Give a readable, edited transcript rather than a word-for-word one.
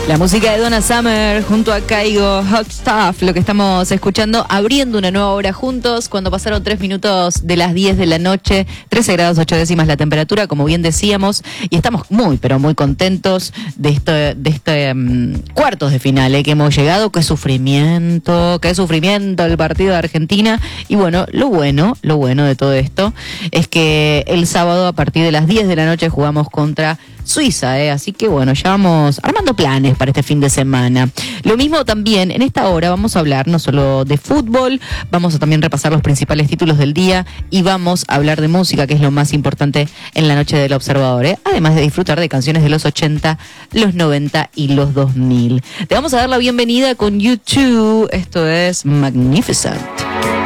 La música de Donna Summer junto a Kygo, Hot Stuff, lo que estamos escuchando, abriendo una nueva hora juntos, cuando pasaron 3 minutos de las 10 de la noche, 13 grados 8 décimas la temperatura, como bien decíamos, y estamos muy, pero muy contentos de este cuartos de final que hemos llegado. Qué sufrimiento el partido de Argentina. Y bueno de todo esto es que el sábado a partir de las 10 de la noche jugamos contra Suiza, así que bueno, ya vamos armando planes para este fin de semana. Lo mismo también, en esta hora vamos a hablar no solo de fútbol, vamos a también repasar los principales títulos del día y vamos a hablar de música, que es lo más importante en la noche del Observador, además de disfrutar de canciones de los 80, los 90 y los 2000. Te vamos a dar la bienvenida con U2, esto es Magnificent.